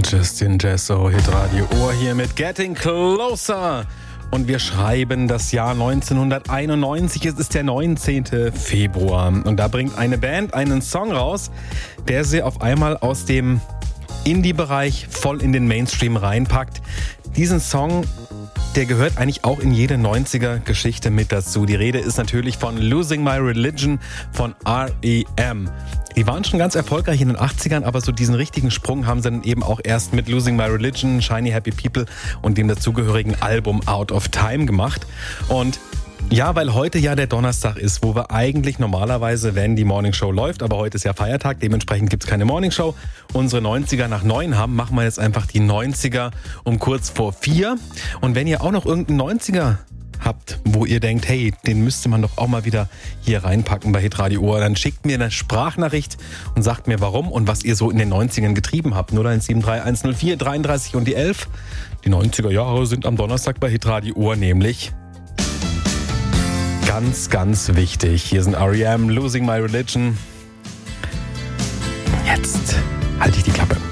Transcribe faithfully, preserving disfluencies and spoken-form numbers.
Justin Jesso, Hitradio Ohr hier mit Getting Closer. Und wir schreiben das Jahr neunzehnhunderteinundneunzig, es ist der neunzehnten Februar. Und da bringt eine Band einen Song raus, der sie auf einmal aus dem Indie-Bereich voll in den Mainstream reinpackt. Diesen Song, der gehört eigentlich auch in jede neunziger-Geschichte mit dazu. Die Rede ist natürlich von Losing My Religion von R E M. Die waren schon ganz erfolgreich in den achtzigern, aber so diesen richtigen Sprung haben sie dann eben auch erst mit Losing My Religion, Shiny Happy People und dem dazugehörigen Album Out of Time gemacht. Und ja, weil heute ja der Donnerstag ist, wo wir eigentlich normalerweise, wenn die Morningshow läuft, aber heute ist ja Feiertag, dementsprechend gibt's keine Morningshow, unsere neunziger nach neun haben, machen wir jetzt einfach die neunziger um kurz vor vier. Und wenn ihr auch noch irgendeinen neunziger habt, wo ihr denkt, hey, den müsste man doch auch mal wieder hier reinpacken bei Hitradio Ohr, dann schickt mir eine Sprachnachricht und sagt mir warum und was ihr so in den neunzigern getrieben habt. null eins sieben drei eins null vier dreiunddreißig und die elf. Die neunziger Jahre sind am Donnerstag bei Hitradio Ohr nämlich ganz, ganz wichtig. Hier sind R E M, Losing My Religion. Jetzt halte ich die Klappe.